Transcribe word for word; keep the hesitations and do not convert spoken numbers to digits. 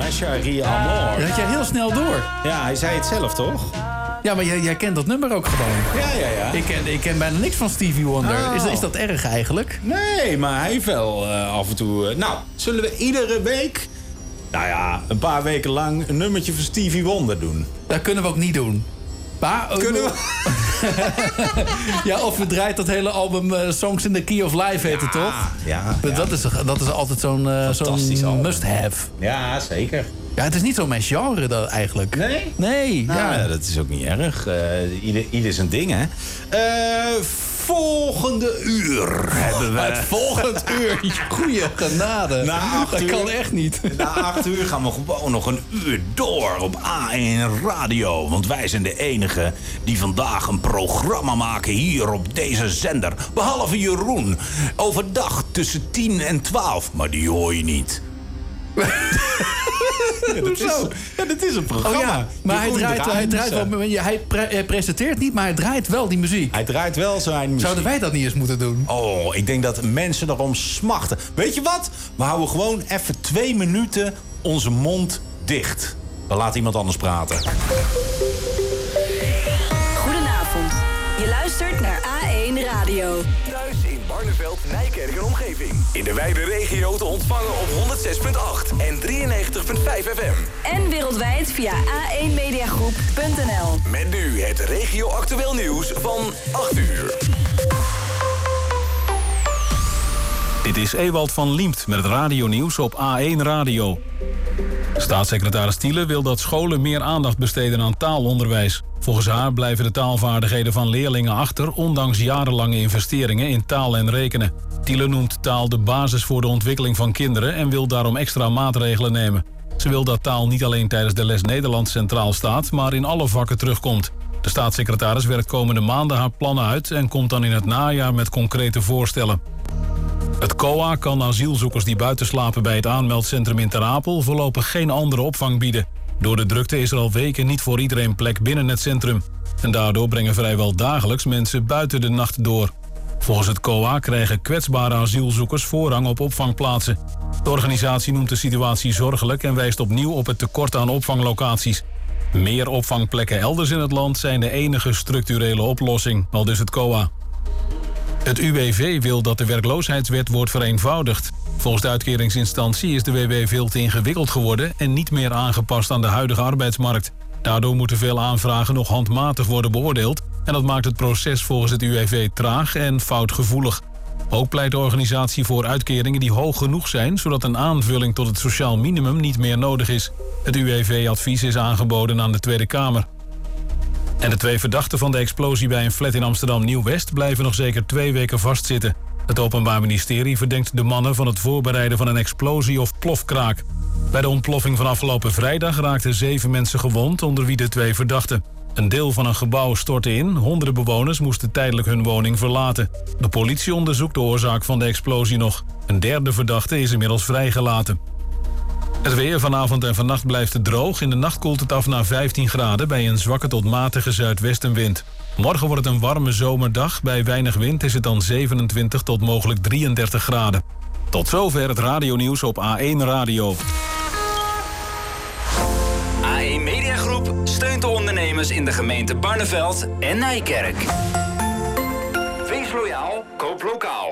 Ma chérie amour. Dat had jij heel snel door. Ja, hij zei het zelf, toch? Ja, maar jij, jij kent dat nummer ook gewoon. Ja, ja, ja. Ik ken, ik ken bijna niks van Stevie Wonder. Oh. Is, is dat erg eigenlijk? Nee, maar hij heeft wel uh, af en toe... Uh, nou, zullen we iedere week... Nou ja, een paar weken lang een nummertje van Stevie Wonder doen? Dat kunnen we ook niet doen. Maar, kunnen we? Ja, of we draait dat hele album uh, Songs in the Key of Life heet het, ja, toch? Ja, ja. Dat, is, dat is altijd zo'n, uh, zo'n must-have. Ja, zeker. Ja, het is niet zo mijn genre dat eigenlijk. Nee? Nee, nou, ja. ja. Dat is ook niet erg. Uh, ieder, ieder zijn ding, hè. Uh, volgende uur hebben we... Het volgende uur? Goeie genade. Na acht dat uur, kan echt niet. Na acht uur gaan we gewoon nog een uur door op A één Radio. Want wij zijn de enigen die vandaag een programma maken hier op deze zender. Behalve Jeroen. Overdag tussen tien en twaalf. Maar die hoor je niet. Ja, dat, is, ja, dat is een programma. Oh ja, maar hij draait, hij, draait wel, hij, pre, hij presenteert niet, maar hij draait wel die muziek. Hij draait wel zijn muziek. Zouden wij dat niet eens moeten doen? Oh, ik denk dat mensen erom smachten. Weet je wat? We houden gewoon even twee minuten onze mond dicht. Dan laat iemand anders praten. Goedenavond. Je luistert naar A één Radio. Thuis in Barneveld, Nijkerk en omgeving. In de wijde regio te ontvangen op honderd zes komma acht en drieënnegentig komma vijf F M. En wereldwijd via a één mediagroep punt n l. Met nu het regio-actueel nieuws van acht uur. Dit is Ewald van Liemt met het radionieuws op A één Radio. Staatssecretaris Thiele wil dat scholen meer aandacht besteden aan taalonderwijs. Volgens haar blijven de taalvaardigheden van leerlingen achter, ondanks jarenlange investeringen in taal en rekenen. Thiele noemt taal de basis voor de ontwikkeling van kinderen en wil daarom extra maatregelen nemen. Ze wil dat taal niet alleen tijdens de les Nederlands centraal staat, maar in alle vakken terugkomt. De staatssecretaris werkt komende maanden haar plannen uit en komt dan in het najaar met concrete voorstellen. Het C O A kan asielzoekers die buiten slapen bij het aanmeldcentrum in Ter Apel voorlopig geen andere opvang bieden. Door de drukte is er al weken niet voor iedereen plek binnen het centrum. En daardoor brengen vrijwel dagelijks mensen buiten de nacht door. Volgens het C O A krijgen kwetsbare asielzoekers voorrang op opvangplaatsen. De organisatie noemt de situatie zorgelijk en wijst opnieuw op het tekort aan opvanglocaties. Meer opvangplekken elders in het land zijn de enige structurele oplossing, aldus het C O A. Het U W V wil dat de werkloosheidswet wordt vereenvoudigd. Volgens de uitkeringsinstantie is de W W veel te ingewikkeld geworden en niet meer aangepast aan de huidige arbeidsmarkt. Daardoor moeten veel aanvragen nog handmatig worden beoordeeld en dat maakt het proces volgens het U W V traag en foutgevoelig. Ook pleit de organisatie voor uitkeringen die hoog genoeg zijn, zodat een aanvulling tot het sociaal minimum niet meer nodig is. Het U W V-advies is aangeboden aan de Tweede Kamer. En de twee verdachten van de explosie bij een flat in Amsterdam Nieuw-West blijven nog zeker twee weken vastzitten. Het Openbaar Ministerie verdenkt de mannen van het voorbereiden van een explosie of plofkraak. Bij de ontploffing van afgelopen vrijdag raakten zeven mensen gewond, onder wie de twee verdachten. Een deel van een gebouw stortte in, honderden bewoners moesten tijdelijk hun woning verlaten. De politie onderzoekt de oorzaak van de explosie nog. Een derde verdachte is inmiddels vrijgelaten. Het weer vanavond en vannacht blijft het droog. In de nacht koelt het af naar vijftien graden bij een zwakke tot matige zuidwestenwind. Morgen wordt het een warme zomerdag. Bij weinig wind is het dan zevenentwintig tot mogelijk drieëndertig graden. Tot zover het radionieuws op A één Radio. A één Mediagroep steunt de ondernemers in de gemeente Barneveld en Nijkerk. Wees loyaal, koop lokaal.